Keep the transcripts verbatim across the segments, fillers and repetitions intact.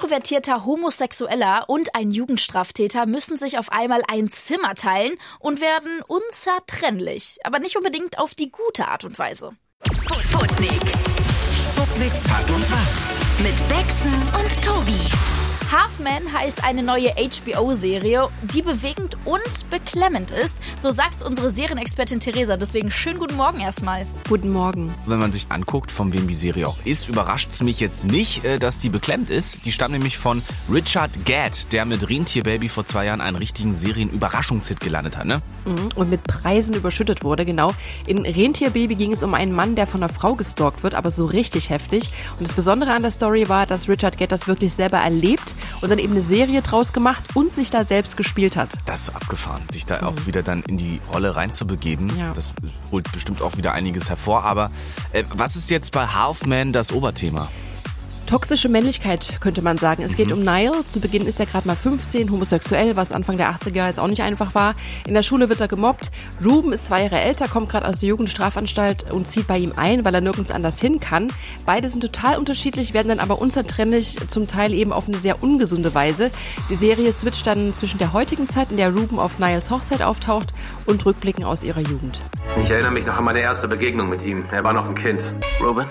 introvertierter Homosexueller und ein Jugendstraftäter müssen sich auf einmal ein Zimmer teilen und werden unzertrennlich. Aber nicht unbedingt auf die gute Art und Weise. Sputnik. Sputnik Tag und Tag. Mit Bexen und Tobi. Halfman heißt eine neue H B O-Serie, die bewegend und beklemmend ist. So sagt's unsere Serienexpertin Theresa. Deswegen schönen guten Morgen erstmal. Guten Morgen. Wenn man sich anguckt, von wem die Serie auch ist, überrascht es mich jetzt nicht, dass die beklemmt ist. Die stammt nämlich von Richard Gadd, der mit Rentierbaby vor zwei Jahren einen richtigen Serien-Überraschungshit gelandet hat, ne? Und mit Preisen überschüttet wurde, genau. In Rentierbaby ging es um einen Mann, der von einer Frau gestalkt wird, aber so richtig heftig. Und das Besondere an der Story war, dass Richard Gadd das wirklich selber erlebt und dann eben eine Serie draus gemacht und sich da selbst gespielt hat. Das ist so abgefahren, sich da mhm. auch wieder dann in die Rolle reinzubegeben. Ja. Das holt bestimmt auch wieder einiges hervor. Aber äh, was ist jetzt bei Halfman das Oberthema? Toxische Männlichkeit, könnte man sagen. Es geht mhm. um Niall. Zu Beginn ist er gerade mal fünfzehn, homosexuell, was Anfang der achtziger jetzt auch nicht einfach war. In der Schule wird er gemobbt. Ruben ist zwei Jahre älter, kommt gerade aus der Jugendstrafanstalt und zieht bei ihm ein, weil er nirgends anders hin kann. Beide sind total unterschiedlich, werden dann aber unzertrennlich, zum Teil eben auf eine sehr ungesunde Weise. Die Serie switcht dann zwischen der heutigen Zeit, in der Ruben auf Nialls Hochzeit auftaucht, und Rückblicken aus ihrer Jugend. Ich erinnere mich noch an meine erste Begegnung mit ihm. Er war noch ein Kind. Ruben,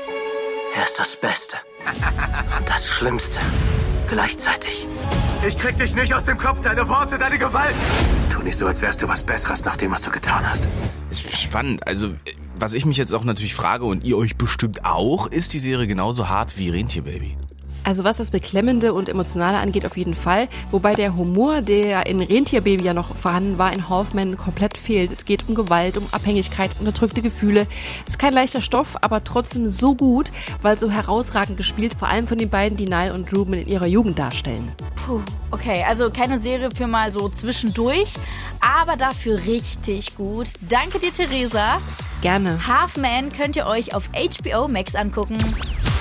er ist das Beste. Und das Schlimmste. Gleichzeitig. Ich krieg dich nicht aus dem Kopf, deine Worte, deine Gewalt. Tu nicht so, als wärst du was Besseres nach dem, was du getan hast. Ist spannend. Also, was ich mich jetzt auch natürlich frage, und ihr euch bestimmt auch, ist die Serie genauso hart wie Rentierbaby? Also was das Beklemmende und Emotionale angeht, auf jeden Fall. Wobei der Humor, der in Rentierbaby ja noch vorhanden war, in Halfman komplett fehlt. Es geht um Gewalt, um Abhängigkeit, unterdrückte Gefühle. Es ist kein leichter Stoff, aber trotzdem so gut, weil so herausragend gespielt, vor allem von den beiden, die Niall und Ruben in ihrer Jugend darstellen. Puh, okay, also keine Serie für mal so zwischendurch, aber dafür richtig gut. Danke dir, Theresa. Gerne. Halfman könnt ihr euch auf H B O Max angucken.